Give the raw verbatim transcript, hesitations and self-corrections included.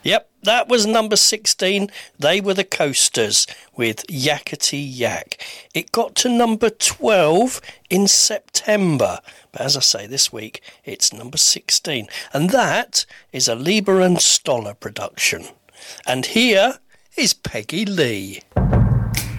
Yep, that was number sixteen. They were the Coasters with Yakety Yak. It got to number twelve in September. But as I say, this week it's number sixteen. And that is a Lieber and Stoller production. And here is Peggy Lee.